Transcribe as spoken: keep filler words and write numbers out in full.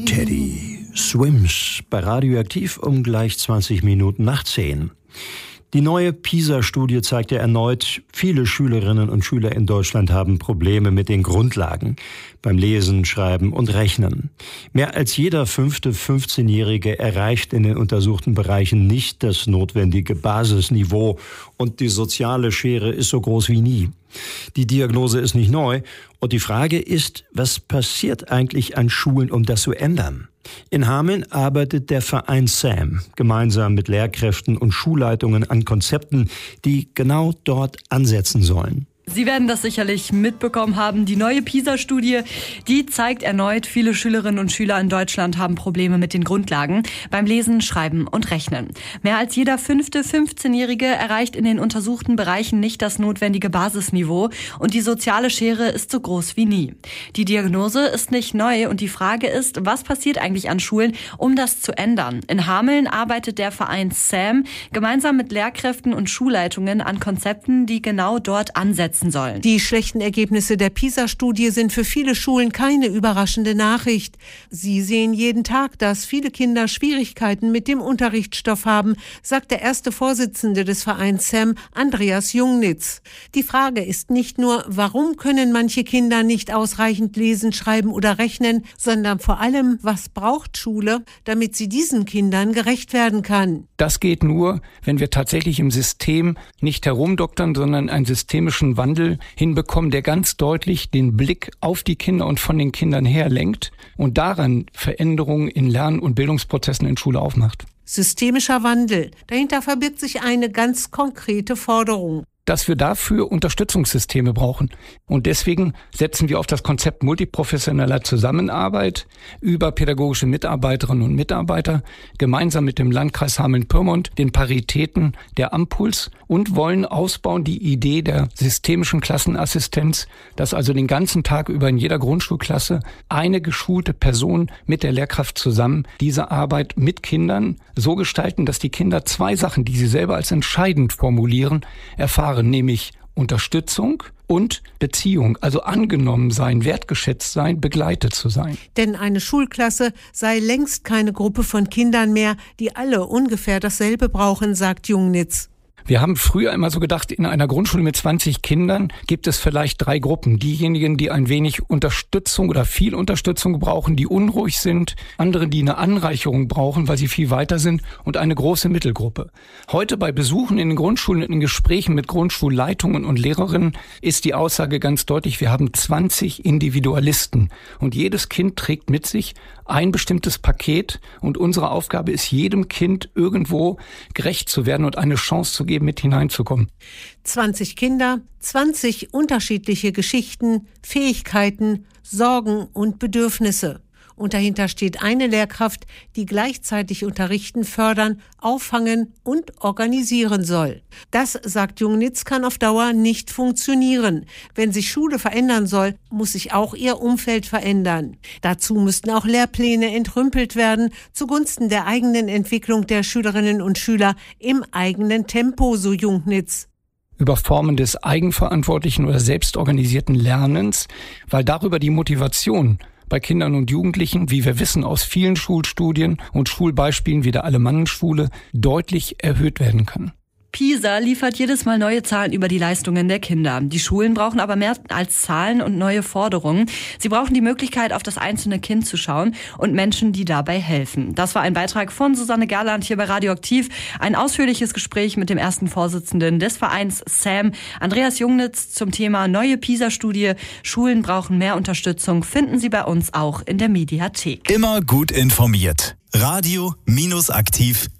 Teddy Swims bei Radioaktiv um gleich zwanzig Minuten nach zehn. Die neue PISA-Studie zeigte erneut, viele Schülerinnen und Schüler in Deutschland haben Probleme mit den Grundlagen beim Lesen, Schreiben und Rechnen. Mehr als jeder fünfte fünfzehnjährige erreicht in den untersuchten Bereichen nicht das notwendige Basisniveau und die soziale Schere ist so groß wie nie. Die Diagnose ist nicht neu und die Frage ist, was passiert eigentlich an Schulen, um das zu ändern? In Hameln arbeitet der Verein SAM gemeinsam mit Lehrkräften und Schulleitungen an Konzepten, die genau dort ansetzen sollen. Sie werden das sicherlich mitbekommen haben. Die neue PISA-Studie, die zeigt erneut, viele Schülerinnen und Schüler in Deutschland haben Probleme mit den Grundlagen beim Lesen, Schreiben und Rechnen. Mehr als jeder fünfte fünfzehnjährige erreicht in den untersuchten Bereichen nicht das notwendige Basisniveau und die soziale Schere ist so groß wie nie. Die Diagnose ist nicht neu und die Frage ist, was passiert eigentlich an Schulen, um das zu ändern? In Hameln arbeitet der Verein SAM gemeinsam mit Lehrkräften und Schulleitungen an Konzepten, die genau dort ansetzen sollen. Die schlechten Ergebnisse der PISA-Studie sind für viele Schulen keine überraschende Nachricht. Sie sehen jeden Tag, dass viele Kinder Schwierigkeiten mit dem Unterrichtsstoff haben, sagt der erste Vorsitzende des Vereins SAM, Andreas Jungnitz. Die Frage ist nicht nur, warum können manche Kinder nicht ausreichend lesen, schreiben oder rechnen, sondern vor allem, was braucht Schule, damit sie diesen Kindern gerecht werden kann. Das geht nur, wenn wir tatsächlich im System nicht herumdoktern, sondern einen systemischen Wandel hinbekommen, der ganz deutlich den Blick auf die Kinder und von den Kindern her lenkt und daran Veränderungen in Lern- und Bildungsprozessen in Schule aufmacht. Systemischer Wandel. Dahinter verbirgt sich eine ganz konkrete Forderung. Dass wir dafür Unterstützungssysteme brauchen. Und deswegen setzen wir auf das Konzept multiprofessioneller Zusammenarbeit über pädagogische Mitarbeiterinnen und Mitarbeiter, gemeinsam mit dem Landkreis Hameln-Pyrmont, den Paritäten der Ampuls und wollen ausbauen die Idee der systemischen Klassenassistenz, dass also den ganzen Tag über in jeder Grundschulklasse eine geschulte Person mit der Lehrkraft zusammen diese Arbeit mit Kindern so gestalten, dass die Kinder zwei Sachen, die sie selber als entscheidend formulieren, erfahren, nämlich Unterstützung und Beziehung, also angenommen sein, wertgeschätzt sein, begleitet zu sein. Denn eine Schulklasse sei längst keine Gruppe von Kindern mehr, die alle ungefähr dasselbe brauchen, sagt Jungnitz. Wir haben früher immer so gedacht, in einer Grundschule mit zwanzig Kindern gibt es vielleicht drei Gruppen. Diejenigen, die ein wenig Unterstützung oder viel Unterstützung brauchen, die unruhig sind. Andere, die eine Anreicherung brauchen, weil sie viel weiter sind. Und eine große Mittelgruppe. Heute bei Besuchen in den Grundschulen und in Gesprächen mit Grundschulleitungen und Lehrerinnen ist die Aussage ganz deutlich, wir haben zwanzig Individualisten. Und jedes Kind trägt mit sich ein bestimmtes Paket. Und unsere Aufgabe ist, jedem Kind irgendwo gerecht zu werden und eine Chance zu geben, mit hineinzukommen. zwanzig Kinder, zwanzig unterschiedliche Geschichten, Fähigkeiten, Sorgen und Bedürfnisse. Und dahinter steht eine Lehrkraft, die gleichzeitig unterrichten, fördern, auffangen und organisieren soll. Das, sagt Jungnitz, kann auf Dauer nicht funktionieren. Wenn sich Schule verändern soll, muss sich auch ihr Umfeld verändern. Dazu müssten auch Lehrpläne entrümpelt werden, zugunsten der eigenen Entwicklung der Schülerinnen und Schüler im eigenen Tempo, so Jungnitz. Über Formen des eigenverantwortlichen oder selbstorganisierten Lernens, weil darüber die Motivation bei Kindern und Jugendlichen, wie wir wissen aus vielen Schulstudien und Schulbeispielen wie der Alemannenschule, deutlich erhöht werden kann. PISA liefert jedes Mal neue Zahlen über die Leistungen der Kinder. Die Schulen brauchen aber mehr als Zahlen und neue Forderungen. Sie brauchen die Möglichkeit, auf das einzelne Kind zu schauen und Menschen, die dabei helfen. Das war ein Beitrag von Susanne Gerland hier bei Radioaktiv. Ein ausführliches Gespräch mit dem ersten Vorsitzenden des Vereins SAM, Andreas Jungnitz, zum Thema neue PISA-Studie. Schulen brauchen mehr Unterstützung, finden Sie bei uns auch in der Mediathek. Immer gut informiert. radio Bindestrich aktiv